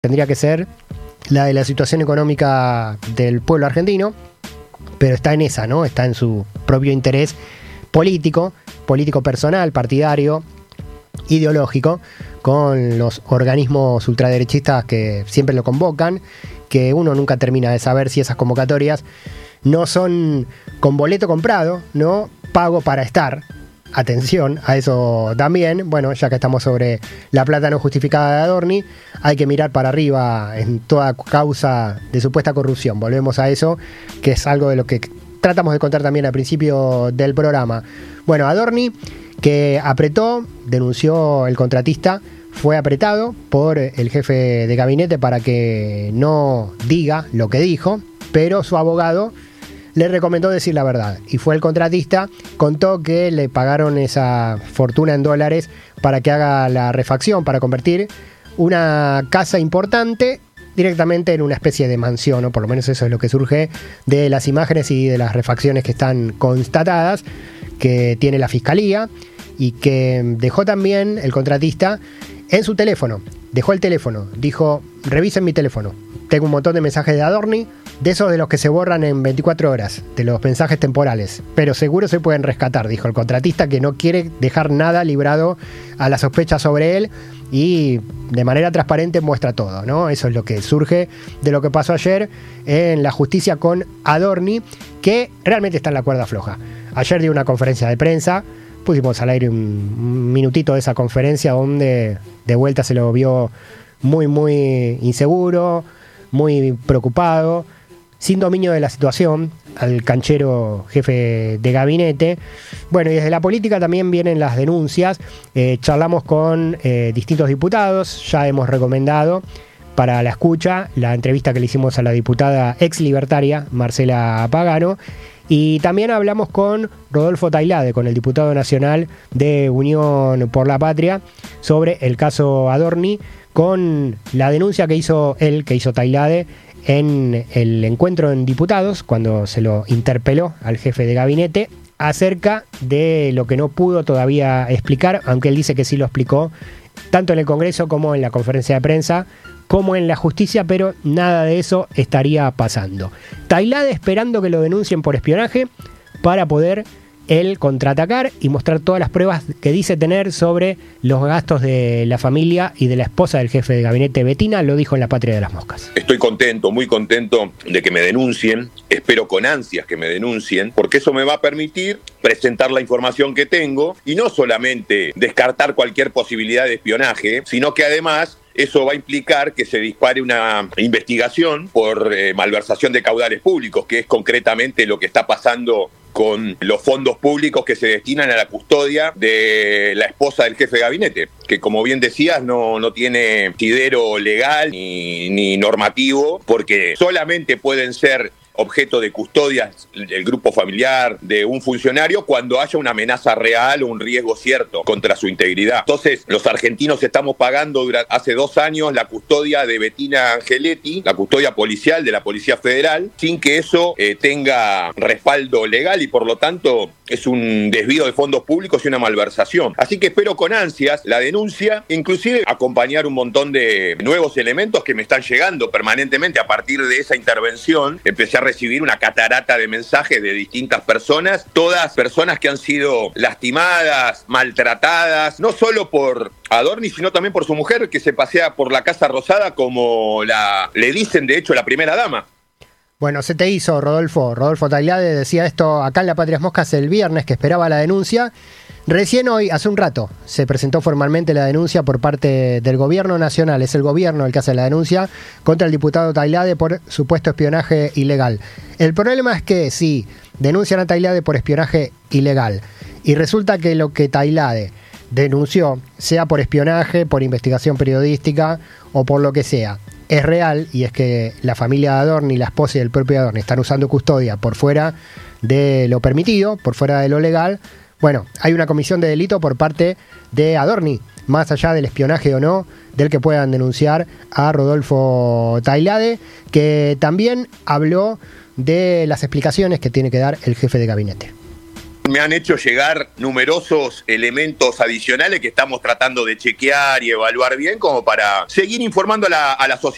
tendría que ser la de la situación económica del pueblo argentino, pero está en esa, ¿no? Está en su propio interés político personal, partidario, ideológico, con los organismos ultraderechistas que siempre lo convocan, que uno nunca termina de saber si esas convocatorias no son con boleto comprado, ¿no? Pago para estar. Atención a eso también. Bueno, ya que estamos sobre la plata no justificada de Adorni, hay que mirar para arriba en toda causa de supuesta corrupción. Volvemos a eso, que es algo de lo que tratamos de contar también al principio del programa. Bueno, Adorni, que apretó, denunció el contratista, fue apretado por el jefe de gabinete para que no diga lo que dijo, pero su abogado le recomendó decir la verdad. Y fue el contratista, contó que le pagaron esa fortuna en dólares para que haga la refacción, para convertir una casa importante directamente en una especie de mansión, o por lo menos eso es lo que surge de las imágenes y de las refacciones que están constatadas, que tiene la fiscalía, y que dejó también el contratista en su teléfono. Dejó el teléfono, dijo: revisen mi teléfono, tengo un montón de mensajes de Adorni, de esos de los que se borran en 24 horas, de los mensajes temporales, pero seguro se pueden rescatar, dijo el contratista, que no quiere dejar nada librado a la sospecha sobre él y de manera transparente muestra todo, ¿no? Eso es lo que surge de lo que pasó ayer en la justicia con Adorni, que realmente está en la cuerda floja. Ayer dio una conferencia de prensa, pusimos al aire un minutito de esa conferencia donde de vuelta se lo vio muy inseguro, muy preocupado, sin dominio de la situación, al canchero jefe de gabinete. Bueno, y desde la política también vienen las denuncias. Charlamos con distintos diputados, ya hemos recomendado para la escucha la entrevista que le hicimos a la diputada ex libertaria Marcela Pagano, y también hablamos con Rodolfo Tailade, con el diputado nacional de Unión por la Patria, sobre el caso Adorni, con la denuncia que hizo él, que hizo Tailade, en el encuentro en diputados, cuando se lo interpeló al jefe de gabinete, acerca de lo que no pudo todavía explicar, aunque él dice que sí lo explicó, tanto en el Congreso como en la conferencia de prensa, como en la justicia, pero nada de eso estaría pasando. Tailade esperando que lo denuncien por espionaje para poder él contraatacar y mostrar todas las pruebas que dice tener sobre los gastos de la familia y de la esposa del jefe de gabinete, Betina. Lo dijo en La Patria de las Moscas. Estoy contento, muy contento de que me denuncien. Espero con ansias que me denuncien, porque eso me va a permitir presentar la información que tengo y no solamente descartar cualquier posibilidad de espionaje, sino que además eso va a implicar que se dispare una investigación por malversación de caudales públicos, que es concretamente lo que está pasando con los fondos públicos que se destinan a la custodia de la esposa del jefe de gabinete, que, como bien decías, no tiene asidero legal ni normativo, porque solamente pueden ser objeto de custodia del grupo familiar de un funcionario cuando haya una amenaza real o un riesgo cierto contra su integridad. Entonces, los argentinos estamos pagando hace 2 años la custodia de Betina Angeletti, la custodia policial de la Policía Federal, sin que eso tenga respaldo legal, y por lo tanto es un desvío de fondos públicos y una malversación. Así que espero con ansias la denuncia, inclusive acompañar un montón de nuevos elementos que me están llegando permanentemente. A partir de esa intervención empecé a recibir una catarata de mensajes de distintas personas, todas personas que han sido lastimadas, maltratadas, no solo por Adorni, sino también por su mujer, que se pasea por la Casa Rosada como le dicen de hecho la primera dama. Bueno, se te hizo, Rodolfo Tailade decía esto acá en La Patria de las Moscas el viernes, que esperaba la denuncia. Recién hoy, hace un rato, se presentó formalmente la denuncia por parte del gobierno nacional. Es el gobierno el que hace la denuncia contra el diputado Tailade por supuesto espionaje ilegal. El problema es que si denuncian a Tailade por espionaje ilegal y resulta que lo que Tailade denunció, sea por espionaje, por investigación periodística o por lo que sea, es real, y es que la familia de Adorni, la esposa y el propio Adorni están usando custodia por fuera de lo permitido, por fuera de lo legal, bueno, hay una comisión de delito por parte de Adorni, más allá del espionaje o no, del que puedan denunciar a Rodolfo Tailade, que también habló de las explicaciones que tiene que dar el jefe de gabinete. Me han hecho llegar numerosos elementos adicionales que estamos tratando de chequear y evaluar bien, como para seguir informando a la sociedad.